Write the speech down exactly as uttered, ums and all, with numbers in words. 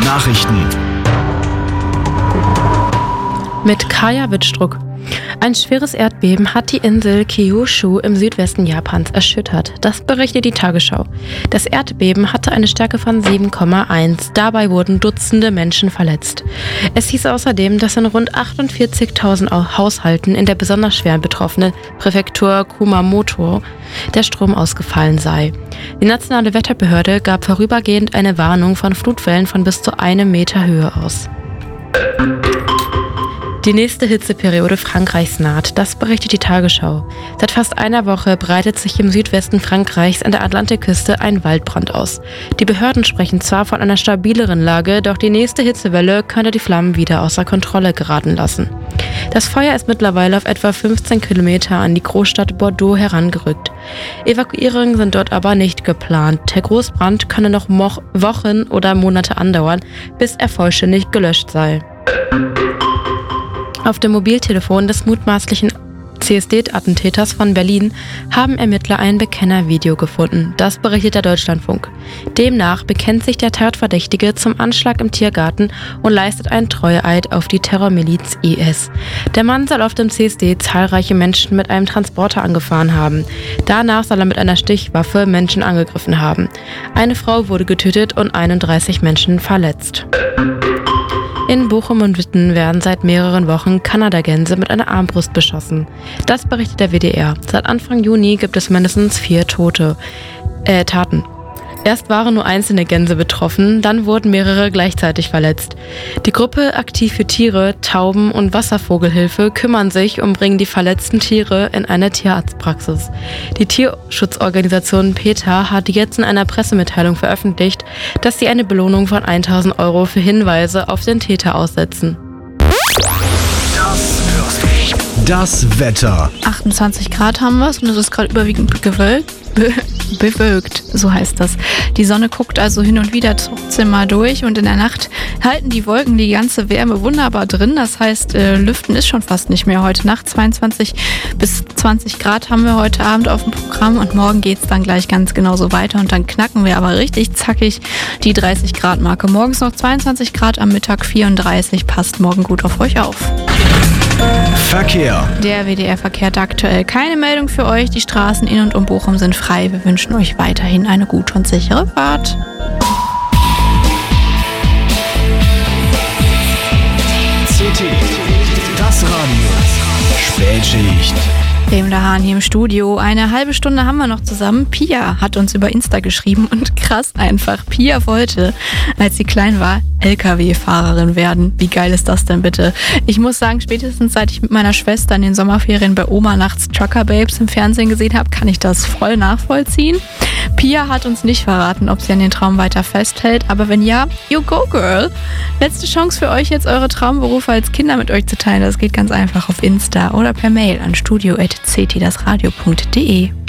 Nachrichten mit Kaya Wittstruck. Ein schweres Erdbeben hat die Insel Kyushu im Südwesten Japans erschüttert. Das berichtet die Tagesschau. Das Erdbeben hatte eine Stärke von sieben Komma eins. Dabei wurden Dutzende Menschen verletzt. Es hieß außerdem, dass in rund achtundvierzigtausend Haushalten in der besonders schwer betroffenen Präfektur Kumamoto der Strom ausgefallen sei. Die nationale Wetterbehörde gab vorübergehend eine Warnung von Flutwellen von bis zu einem Meter Höhe aus. Die nächste Hitzeperiode Frankreichs naht, das berichtet die Tagesschau. Seit fast einer Woche breitet sich im Südwesten Frankreichs an der Atlantikküste ein Waldbrand aus. Die Behörden sprechen zwar von einer stabileren Lage, doch die nächste Hitzewelle könnte die Flammen wieder außer Kontrolle geraten lassen. Das Feuer ist mittlerweile auf etwa fünfzehn Kilometer an die Großstadt Bordeaux herangerückt. Evakuierungen sind dort aber nicht geplant. Der Großbrand könne noch mo- Wochen oder Monate andauern, bis er vollständig gelöscht sei. Auf dem Mobiltelefon des mutmaßlichen C S D-Attentäters von Berlin haben Ermittler ein Bekennervideo gefunden. Das berichtet der Deutschlandfunk. Demnach bekennt sich der Tatverdächtige zum Anschlag im Tiergarten und leistet einen Treueeid auf die Terrormiliz I S. Der Mann soll auf dem C S D zahlreiche Menschen mit einem Transporter angefahren haben. Danach soll er mit einer Stichwaffe Menschen angegriffen haben. Eine Frau wurde getötet und einunddreißig Menschen verletzt. In Bochum und Witten werden seit mehreren Wochen Kanadagänse mit einer Armbrust beschossen. Das berichtet der W D R. Seit Anfang Juni gibt es mindestens vier Tote, äh, Taten. Erst waren nur einzelne Gänse betroffen, dann wurden mehrere gleichzeitig verletzt. Die Gruppe Aktiv für Tiere, Tauben und Wasservogelhilfe kümmern sich und bringen die verletzten Tiere in eine Tierarztpraxis. Die Tierschutzorganisation PETA hat jetzt in einer Pressemitteilung veröffentlicht, dass sie eine Belohnung von tausend Euro für Hinweise auf den Täter aussetzen. Das Wetter. achtundzwanzig Grad haben wir es und es ist gerade überwiegend gewölkt. Be- bewölkt, so heißt das. Die Sonne guckt also hin und wieder trotzdem mal durch und in der Nacht halten die Wolken die ganze Wärme wunderbar drin. Das heißt, äh, Lüften ist schon fast nicht mehr heute Nacht. zweiundzwanzig bis zwanzig Grad haben wir heute Abend auf dem Programm und morgen geht es dann gleich ganz genauso weiter und dann knacken wir aber richtig zackig die dreißig Grad Marke. Morgens noch zweiundzwanzig Grad, am Mittag vierunddreißig. Passt morgen gut auf euch auf. Verkehr. Der W D R verkehrt aktuell keine Meldung für euch. Die Straßen in und um Bochum sind frei. Wir wünschen euch weiterhin eine gute und sichere Fahrt. C T. Das Radio. Spätschicht. Bremen Hahn hier im Studio. Eine halbe Stunde haben wir noch zusammen. Pia hat uns über Insta geschrieben und krass einfach. Pia wollte, als sie klein war, L K W-Fahrerin werden. Wie geil ist das denn bitte? Ich muss sagen, spätestens seit ich mit meiner Schwester in den Sommerferien bei Oma nachts Trucker Babes im Fernsehen gesehen habe, kann ich das voll nachvollziehen. Pia hat uns nicht verraten, ob sie an den Traum weiter festhält, aber wenn ja, you go girl! Letzte Chance für euch jetzt, eure Traumberufe als Kinder mit euch zu teilen. Das geht ganz einfach auf Insta oder per Mail an studio at c t das radio punkt d e.